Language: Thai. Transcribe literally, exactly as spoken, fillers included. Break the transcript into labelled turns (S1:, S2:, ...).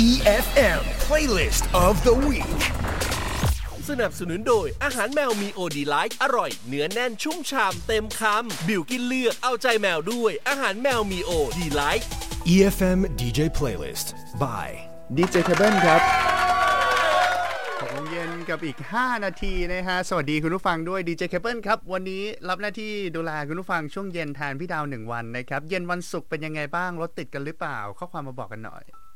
S1: อี เอฟ เอ็ม Playlist of the Week
S2: สนับสนุนโดยอาหารแมวมีโอดีไลท์อร่อยเนื้อแน่นชุ่มฉ่ำเต็มคำบิวกินเลือกเอาใจแมวด้วยอาหารแมวมีโอดีไลท์
S1: อี เอฟ เอ็ม ดี เจ Playlist by
S3: ดี เจ Cable ครับหกโมงเย็นกับอีกห้านาทีนะฮะสวัสดีคุณผู้ฟังด้วย ดี เจ Cable ครับวันนี้รับหน้าที่ดูแลคุณผู้ฟังช่วงเย็นแทนพี่ดาวหนึ่งวันนะครับเย็นวันศุกร์เป็นยังไงบ้างรถติดกันหรือเปล่าข้อความมาบอกกันหน่อย